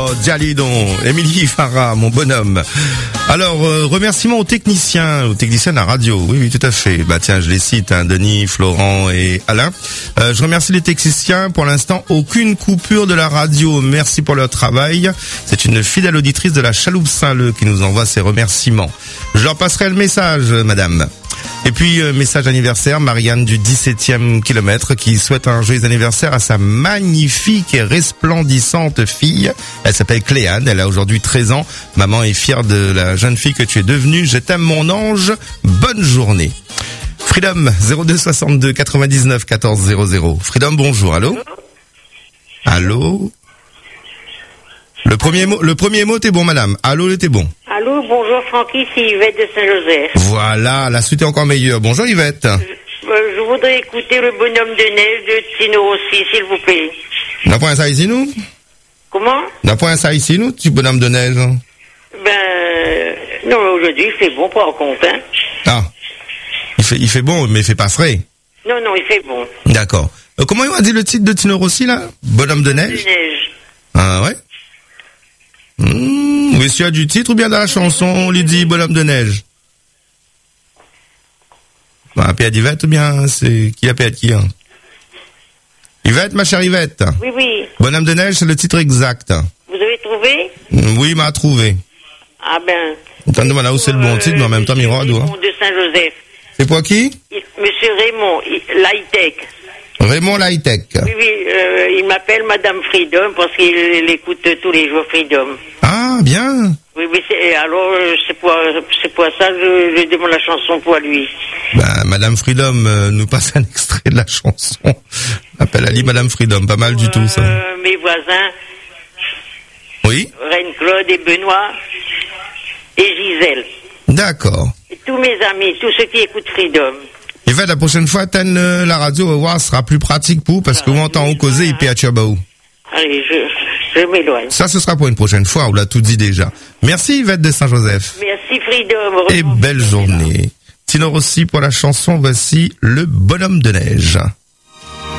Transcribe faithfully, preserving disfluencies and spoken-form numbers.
Oh, Jalidon, Émilie Farah, mon bonhomme. Alors, euh, remerciements aux techniciens, aux techniciens de la radio. Oui, oui, tout à fait. Bah tiens, je les cite, hein, Denis, Florent et Alain. Euh, je remercie les techniciens. Pour l'instant, aucune coupure de la radio. Merci pour leur travail. C'est une fidèle auditrice de la Chaloupe Saint-Leu qui nous envoie ses remerciements. Je leur passerai le message, madame. Et puis, euh, message anniversaire, Marianne du dix-septième kilomètre qui souhaite un joyeux anniversaire à sa magnifique et resplendissante fille. Elle s'appelle Cléane, elle a aujourd'hui treize ans. Maman est fière de la jeune fille que tu es devenue. Je t'aime mon ange, bonne journée. Freedom, zéro deux soixante-deux quatre-vingt-dix-neuf quatorze zéro zéro. Freedom, bonjour, allô? Allô? Le premier mot, le premier mot, t'es bon, madame. Allô, t'es bon. Allô, bonjour Francky, c'est Yvette de Saint-Joseph. Voilà, la suite est encore meilleure. Bonjour Yvette. Je, euh, je voudrais écouter le bonhomme de neige de Tino aussi, s'il vous plaît. N'a point ça ici, nous? Comment? N'a point ça ici, nous, petit bonhomme de neige? Ben, euh, non, aujourd'hui, il fait bon, pas en compte, hein. Ah. Il fait, il fait bon, mais il fait pas frais. Non, non, il fait bon. D'accord. Euh, comment il m'a dit le titre de Tino Rossi, là? Bonhomme de neige? De neige. Ah, ouais? Mmh, monsieur a du titre ou bien dans la chanson, on lui dit bonhomme de neige? Bah, P A d'Yvette ou bien c'est qui a P A de qui, hein? Yvette, ma chère Yvette. Oui, oui. Bonhomme de neige, c'est le titre exact. Vous avez trouvé? Mmh, oui, il m'a trouvé. Ah ben. Attendez-moi là où c'est le bon titre, mais en même temps, Miro, doit. Raymond de Saint-Joseph. C'est quoi qui? Il, Monsieur Raymond, l'high-tech. Raymond Lightech. Oui, oui, euh, il m'appelle Madame Freedom parce qu'il il écoute tous les jours Freedom. Ah, bien. Oui, oui, c'est, alors euh, c'est pour, c'est pour ça que je, je demande la chanson pour lui. Ben, Madame Freedom euh, nous passe un extrait de la chanson. Appelle Ali Madame Freedom, pas mal du euh, tout ça. Mes voisins, Oui. Reine-Claude et Benoît et Gisèle. D'accord. Et tous mes amis, tous ceux qui écoutent Freedom. Et fait, la prochaine fois, t'as la radio, on va voir, sera plus pratique pour, parce que vous entend causer, il paie à Tchabaou. Allez, je, je m'éloigne. Ça, ce sera pour une prochaine fois, on l'a tout dit déjà. Merci Yvette de Saint-Joseph. Merci Freedom. Et belle journée. Tino Rossi pour la chanson, voici Le Bonhomme de Neige.